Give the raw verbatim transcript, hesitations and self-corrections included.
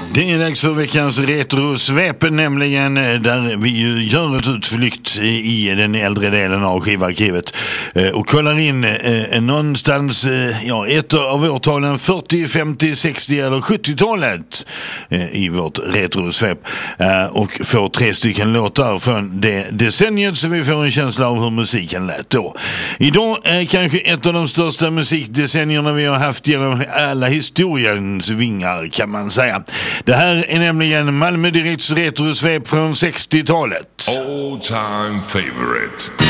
Det är dags för veckans retrosvep, nämligen där vi ju gör ett utflykt i den äldre delen av skivarkivet och kollar in eh, någonstans eh, ja, ett av årtalen fyrtio, femtio, sextio eller sjuttiotalet eh, i vårt retrosvep eh, och får tre stycken låtar från det decenniet så vi får en känsla av hur musiken lät då. Idag är kanske ett av de största musikdecennierna vi har haft genom alla historiens vingar, kan man säga. Det här är nämligen Malmö Direkts retrosvep från sextiotalet. All time favorite.